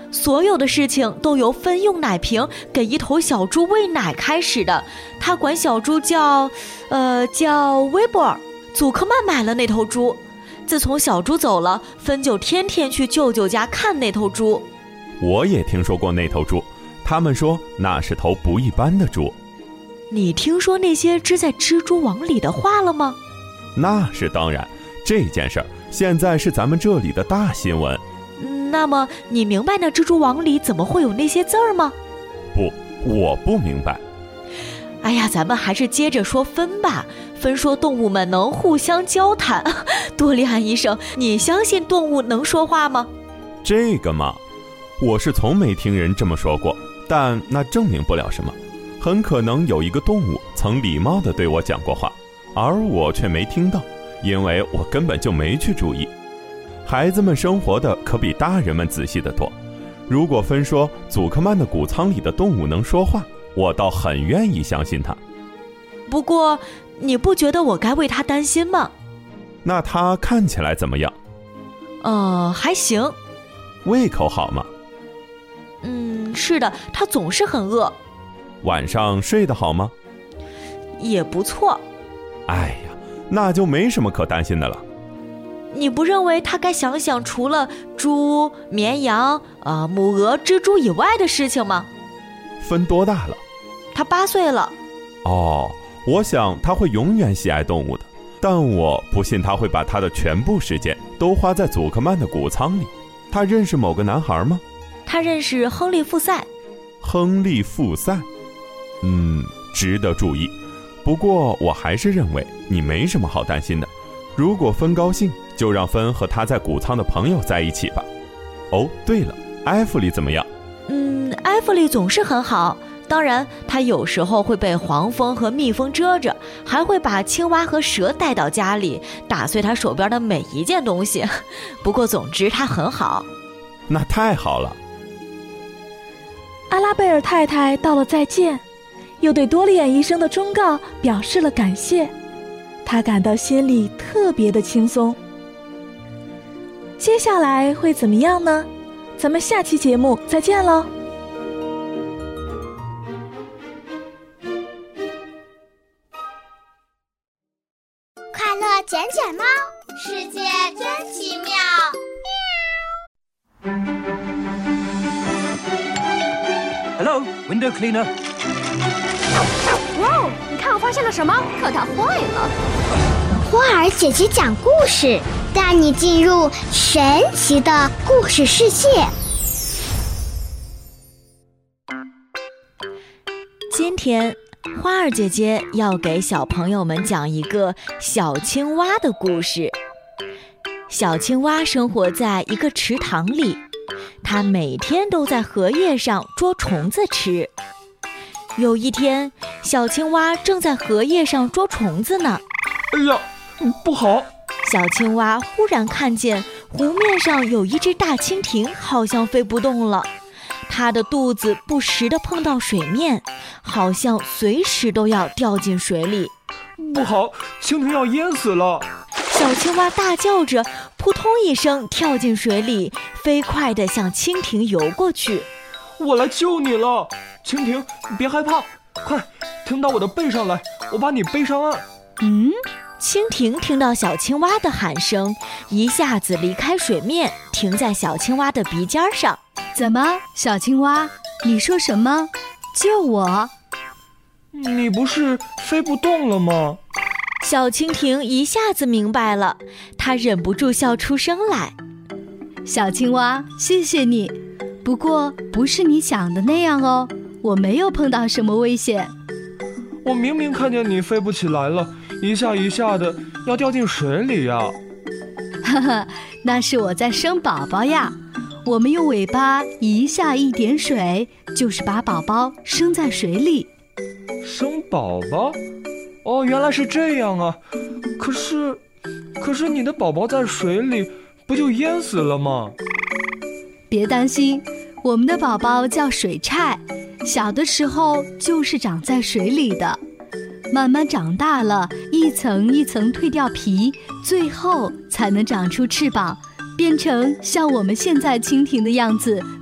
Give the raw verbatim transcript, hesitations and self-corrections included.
所有的事情都由芬用奶瓶给一头小猪喂奶开始的。他管小猪叫呃叫威博尔。祖克曼买了那头猪，自从小猪走了，芬就天天去舅舅家看那头猪。 我也听说过那头猪，他们说那是头不一般的猪。 你听说那些织在蜘蛛网里的话了吗？ 那是当然，这件事儿现在是咱们这里的大新闻。 那么你明白那蜘蛛网里怎么会有那些字儿吗？ 不，我不明白。 哎呀，咱们还是接着说芬吧。芬说动物们能互相交谈。多利安医生，你相信动物能说话吗？ 这个嘛，我是从没听人这么说过，但那证明不了什么。很可能有一个动物曾礼貌地对我讲过话，而我却没听到，因为我根本就没去注意。孩子们生活的可比大人们仔细得多。如果芬说祖克曼的谷仓里的动物能说话，我倒很愿意相信他。 不过你不觉得我该为他担心吗？ 那他看起来怎么样？ 呃，还行。 胃口好吗？ 嗯，是的，他总是很饿。 晚上睡得好吗？ 也不错。 哎呀，那就没什么可担心的了。 你不认为他该想想除了猪、绵羊、呃、母鹅、蜘蛛以外的事情吗？ 芬多大了？ 他八岁了。 哦，我想他会永远喜爱动物的，但我不信他会把他的全部时间都花在祖克曼的谷仓里。他认识某个男孩吗？ 他认识亨利·富塞。 亨利·富塞，嗯，值得注意。不过我还是认为你没什么好担心的。如果芬高兴，就让芬和他在谷仓的朋友在一起吧。哦，对了，艾弗里怎么样？ 嗯，艾弗里总是很好。当然，他有时候会被黄蜂和蜜蜂蛰着，还会把青蛙和蛇带到家里，打碎他手边的每一件东西。不过总之他很好。 那太好了。 阿拉贝尔太太道了再见，又对多利安医生的忠告表示了感谢。她感到心里特别的轻松。接下来会怎么样呢？咱们下期节目再见喽。 快乐卷卷猫，世界真奇妙。 Hello, window cleaner. 哇哦，你看我发现了什么？可它坏了。 花儿姐姐讲故事，带你进入神奇的故事世界。 今天花儿姐姐要给小朋友们讲一个小青蛙的故事。小青蛙生活在一个池塘里，它每天都在荷叶上捉虫子吃。有一天，小青蛙正在荷叶上捉虫子呢。 哎呀，不好！ 小青蛙忽然看见湖面上有一只大蜻蜓，好像飞不动了。它的肚子不时地碰到水面，好像随时都要掉进水里。 不好，蜻蜓要淹死了！ 小青蛙大叫着，扑通一声跳进水里，飞快地向蜻蜓游过去。 我来救你了，蜻蜓，别害怕，快停到我的背上来，我把你背上岸。 嗯，蜻蜓听到小青蛙的喊声，一下子离开水面，停在小青蛙的鼻尖上。 怎么，小青蛙，你说什么？救我？ 你不是飞不动了吗？ 小蜻蜓一下子明白了，它忍不住笑出声来。 小青蛙，谢谢你，不过不是你想的那样哦，我没有碰到什么危险。 我明明看见你飞不起来了，一下一下的要掉进水里呀。 哈哈，那是我在生宝宝呀。我们用尾巴一下一点水，就是把宝宝生在水里。 生宝宝？哦，原来是这样啊。可是，可是你的宝宝在水里，不就淹死了吗？ 别担心，我们的宝宝叫水菜，小的时候就是长在水里的，慢慢长大了，一层一层蜕掉皮，最后才能长出翅膀，变成像我们现在蜻蜓的样子，